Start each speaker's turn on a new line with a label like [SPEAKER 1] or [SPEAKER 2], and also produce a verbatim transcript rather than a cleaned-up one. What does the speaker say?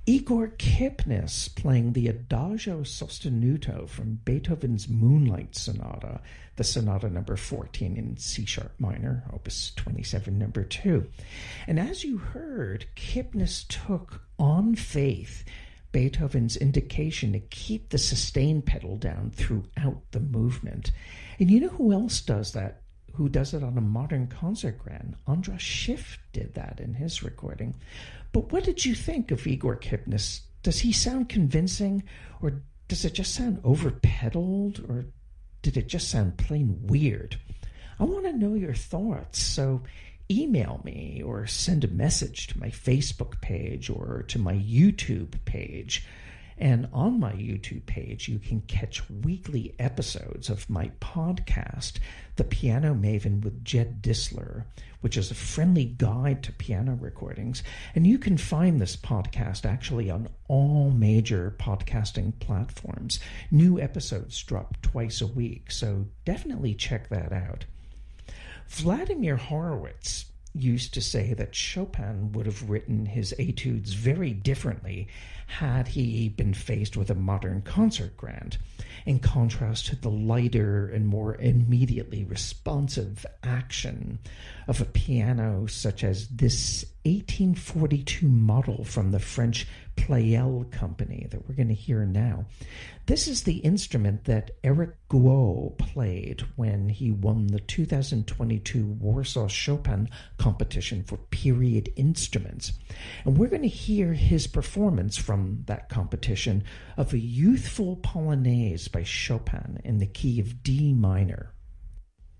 [SPEAKER 1] Igor Kipnis playing the Adagio sostenuto from Beethoven's Moonlight Sonata, the Sonata number fourteen in C-sharp minor, opus twenty-seven, number two. And as you heard, Kipnis took on faith Beethoven's indication to keep the sustain pedal down throughout the movement. And you know who else does that? Who does it on a modern concert grand? Andras Schiff did that in his recording. But what did you think of Igor Kipnis? Does he sound convincing, or does it just sound over-pedaled, or did it just sound plain weird? I want to know your thoughts, so email me or send a message to my Facebook page or to my YouTube page. And on my YouTube page, you can catch weekly episodes of my podcast, The Piano Maven with Jed Disler, which is a friendly guide to piano recordings. And you can find this podcast actually on all major podcasting platforms. New episodes drop twice a week, so definitely check that out. Vladimir Horowitz used to say that Chopin would have written his etudes very differently had he been faced with a modern concert grand, in contrast to the lighter and more immediately responsive action of a piano such as this eighteen forty-two model from the French Pleyel company that we're going to hear now. This is the instrument that Eric Guo played when he won the two thousand twenty-two Warsaw Chopin competition for period instruments. And we're going to hear his performance from that competition of a youthful polonaise by Chopin in the key of D minor.